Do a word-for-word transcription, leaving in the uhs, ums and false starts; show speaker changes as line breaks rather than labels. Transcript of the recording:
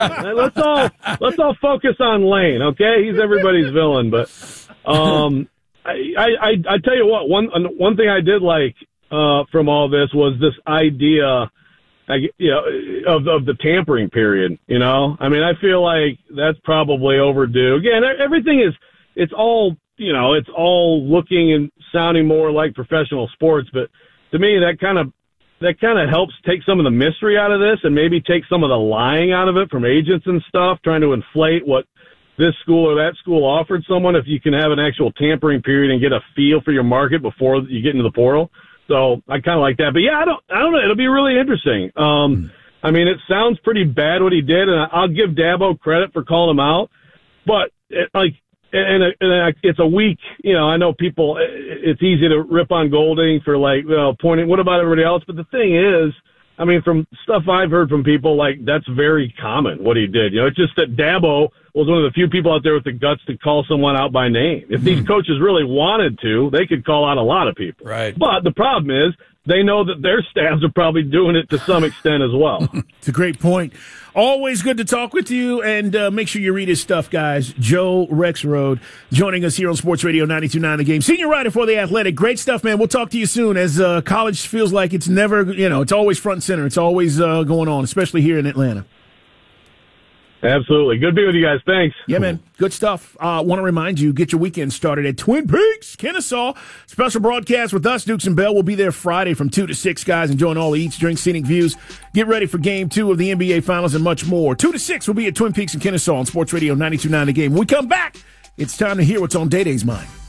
let's all let's all focus on Lane, okay? He's everybody's villain, but um, I, I I tell you what, one one thing I did like uh, from all this was this idea, I, you know, of of the tampering period. You know, I mean, I feel like that's probably overdue. Again, everything is it's all you know, it's all looking and sounding more like professional sports, but to me, that kind of that kind of helps take some of the mystery out of this and maybe take some of the lying out of it from agents and stuff, trying to inflate what this school or that school offered someone if you can have an actual tampering period and get a feel for your market before you get into the portal. So I kind of like that. But, yeah, I don't I don't know. It'll be really interesting. Um, I mean, it sounds pretty bad what he did, and I'll give Dabo credit for calling him out. But, it, like, And, and it's a week, you know, I know people, it's easy to rip on Golding for, like, you know, pointing, what about everybody else? But the thing is, I mean, from stuff I've heard from people, like, that's very common, what he did. You know, it's just that Dabo was one of the few people out there with the guts to call someone out by name. If these coaches really wanted to, they could call out a lot of people.
Right.
But the problem is, they know that their staffs are probably doing it to some extent as well.
It's a great point. Always good to talk with you, and uh, make sure you read his stuff, guys. Joe Rexrode joining us here on Sports Radio ninety-two point nine The Game. Senior writer for The Athletic. Great stuff, man. We'll talk to you soon, as uh, college feels like it's never, you know, it's always front and center. It's always uh, going on, especially here in Atlanta.
Absolutely. Good being with you guys. Thanks.
Yeah, man. Good stuff. Uh, want to remind you, get your weekend started at Twin Peaks, Kennesaw. Special broadcast with us, Dukes and Bell. We'll be there Friday from two to six, guys, enjoying all the eats, drinks, scenic views. Get ready for game two of the N B A Finals and much more. two to six, we'll be at Twin Peaks and Kennesaw on Sports Radio ninety-two point nine The Game. When we come back, it's time to hear what's on Day Day's mind.